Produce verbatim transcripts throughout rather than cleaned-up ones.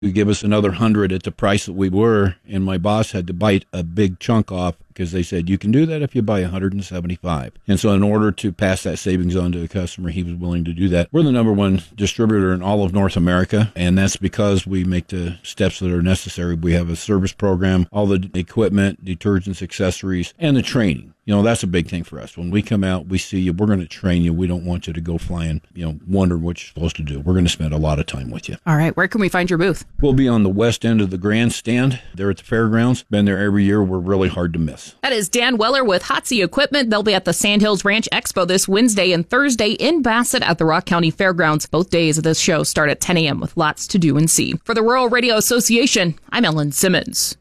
You give us another hundred at the price that we were, and my boss had to bite a big chunk off because they said, you can do that if you buy one hundred seventy-five. And so in order to pass that savings on to the customer, he was willing to do that. We're the number one distributor in all of North America, and that's because we make the steps that are necessary. We have a service program, all the equipment, detergents, accessories, and the training. You know, that's a big thing for us. When we come out, we see you, we're going to train you. We don't want you to go flying, you know, wondering what you're supposed to do. We're going to spend a lot of time with you. All right. Where can we find your booth? We'll be on the west end of the grandstand there at the fairgrounds. Been there every year. We're really hard to miss. That is Dan Weller with Hotsy Equipment. They'll be at the Sandhills Ranch Expo this Wednesday and Thursday in Bassett at the Rock County Fairgrounds. Both days of this show start at ten a.m. with lots to do and see. For the Rural Radio Association, I'm Ellen Simmons.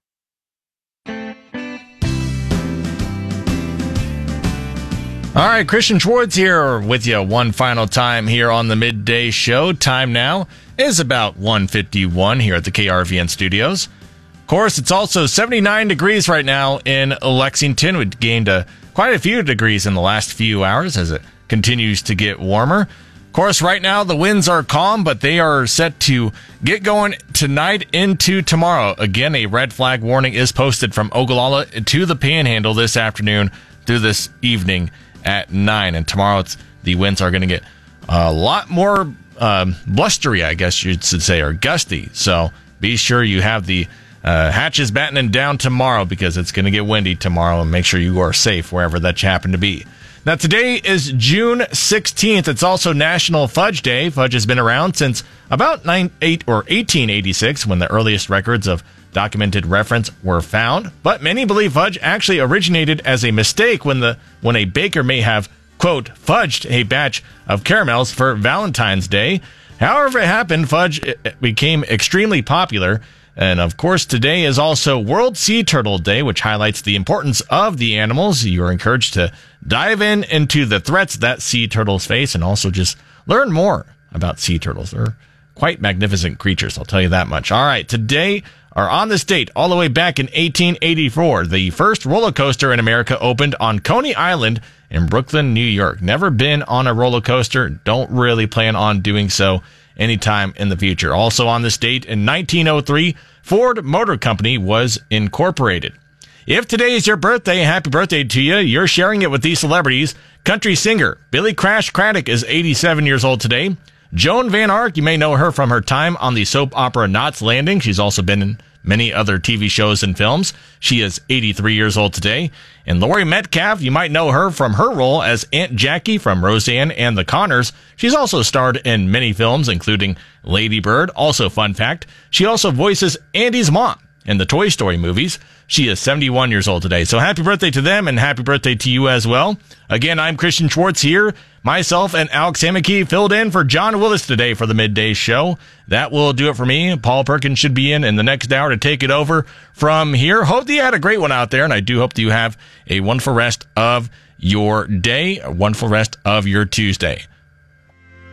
All right, Christian Schwartz here with you one final time here on the Midday Show. Time now is about one fifty-one here at the K R V N studios. Of course, it's also seventy-nine degrees right now in Lexington. We gained a, quite a few degrees in the last few hours as it continues to get warmer. Of course, right now the winds are calm, but they are set to get going tonight into tomorrow. Again, a red flag warning is posted from Ogallala to the Panhandle this afternoon through this evening at nine, and tomorrow it's, the winds are going to get a lot more um, blustery, I guess you should say, or gusty. So be sure you have the uh, hatches battening down tomorrow because it's going to get windy tomorrow, and make sure you are safe wherever that you happen to be. Now, today is June sixteenth. It's also National Fudge Day. Fudge has been around since about nine, eight, or eighteen eighty-six, when the earliest records of documented reference were found, but many believe fudge actually originated as a mistake when the when a baker may have, quote, fudged a batch of caramels for Valentine's Day. However it happened, fudge became extremely popular, and of course today is also World Sea Turtle Day, which highlights the importance of the animals. You are encouraged to dive in into the threats that sea turtles face and also just learn more about sea turtles. They're quite magnificent creatures, I'll tell you that much. All right, today, or on this date, all the way back in eighteen eighty-four, the first roller coaster in America opened on Coney Island in Brooklyn, New York. Never been on a roller coaster. Don't really plan on doing so anytime in the future. Also on this date, in nineteen oh three, Ford Motor Company was incorporated. If today is your birthday, happy birthday to you. You're sharing it with these celebrities. Country singer Billy Crash Craddock is eighty-seven years old today. Joan Van Ark, you may know her from her time on the soap opera Knots Landing. She's also been in many other T V shows and films. She is eighty-three years old today. And Laurie Metcalf, you might know her from her role as Aunt Jackie from Roseanne and the Connors. She's also starred in many films, including Lady Bird. Also, fun fact, she also voices Andy's mom in the Toy Story movies. She is seventy-one years old today. So happy birthday to them, and happy birthday to you as well. Again, I'm Christian Schwartz here. Myself and Alex Hammocky filled in for John Willis today for the Midday Show. That will do it for me. Paul Perkins should be in in the next hour to take it over from here. Hope that you had a great one out there, and I do hope that you have a wonderful rest of your day, a wonderful rest of your Tuesday.